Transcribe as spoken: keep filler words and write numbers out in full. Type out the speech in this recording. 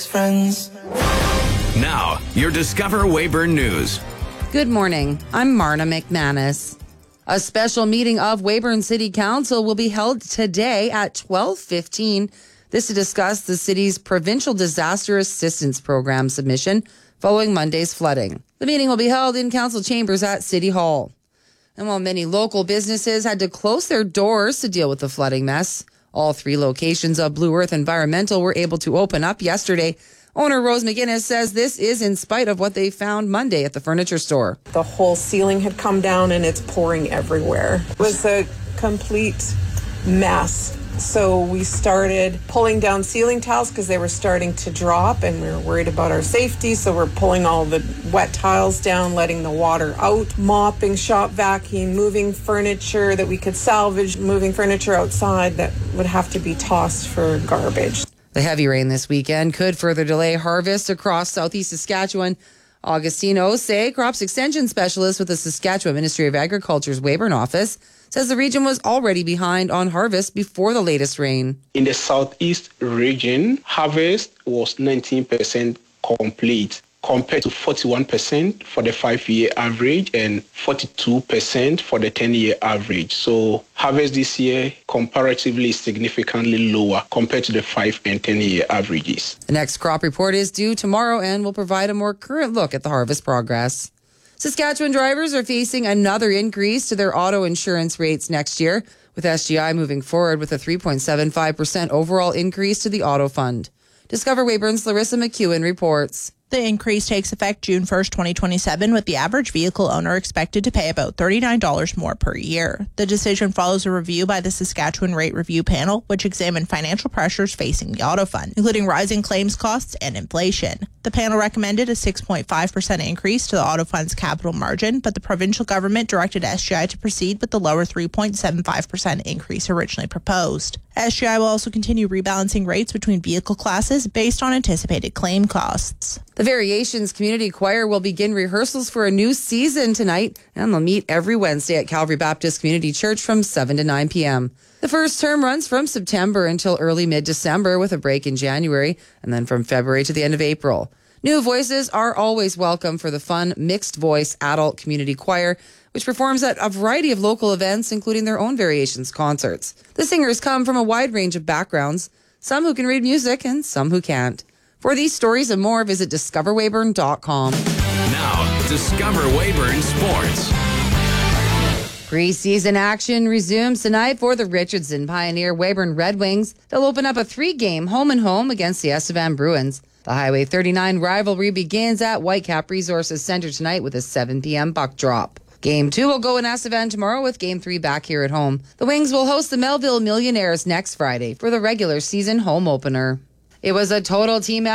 Friends. Now, your Discover Weyburn News. Good morning. I'm Marna McManus. A special meeting of Weyburn City Council will be held today at twelve fifteen. This to discuss the city's Provincial Disaster Assistance Program submission following Monday's flooding. The meeting will be held in council chambers at City Hall. And while many local businesses had to close their doors to deal with the flooding mess, all three locations of Blue Earth Environmental were able to open up yesterday. Owner Rose McGinnis says this is in spite of what they found Monday at the furniture store. The whole ceiling had come down and it's pouring everywhere. It was a complete mess. So we started pulling down ceiling tiles because they were starting to drop and we were worried about our safety. So we're pulling all the wet tiles down, letting the water out, mopping, shop vacuum, moving furniture that we could salvage, moving furniture outside that would have to be tossed for garbage. The heavy rain this weekend could further delay harvest across southeast Saskatchewan. Augustine Osei, crops extension specialist with the Saskatchewan Ministry of Agriculture's Weyburn office, says the region was already behind on harvest before the latest rain. In the southeast region, harvest was nineteen percent complete, compared to forty-one percent for the five-year average and forty-two percent for the ten-year average. So harvest this year comparatively is significantly lower compared to the five and ten-year averages. The next crop report is due tomorrow and will provide a more current look at the harvest progress. Saskatchewan drivers are facing another increase to their auto insurance rates next year, with S G I moving forward with a three point seven five percent overall increase to the auto fund. Discover Weyburn's Larissa McEwen reports. The increase takes effect June first, twenty twenty-seven, with the average vehicle owner expected to pay about thirty-nine dollars more per year. The decision follows a review by the Saskatchewan Rate Review Panel, which examined financial pressures facing the auto fund, including rising claims costs and inflation. The panel recommended a six point five percent increase to the auto fund's capital margin, but the provincial government directed S G I to proceed with the lower three point seven five percent increase originally proposed. S G I will also continue rebalancing rates between vehicle classes based on anticipated claim costs. The Variations Community Choir will begin rehearsals for a new season tonight, and they'll meet every Wednesday at Calvary Baptist Community Church from seven to nine p.m. The first term runs from September until early mid-December with a break in January, and then from February to the end of April. New voices are always welcome for the fun mixed-voice adult community choir, which performs at a variety of local events, including their own Variations concerts. The singers come from a wide range of backgrounds, some who can read music and some who can't. For these stories and more, visit discover weyburn dot com. Now, Discover Weyburn Sports. Preseason action resumes tonight for the Richardson Pioneer Weyburn Red Wings. They'll open up a three-game home-and-home against the Estevan Bruins. The Highway thirty-nine rivalry begins at Whitecap Resources Center tonight with a seven p.m. puck drop. Game two will go in Estevan tomorrow with Game three back here at home. The Wings will host the Melville Millionaires next Friday for the regular season home opener. It was a total team